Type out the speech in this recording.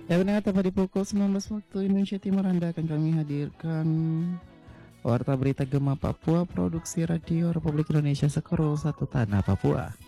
Ya benar, tepat di pukul 19 waktu Indonesia Timur Anda akan kami hadirkan Warta Berita Gema Papua, Produksi Radio Republik Indonesia Sekoro 1 Tanah Papua.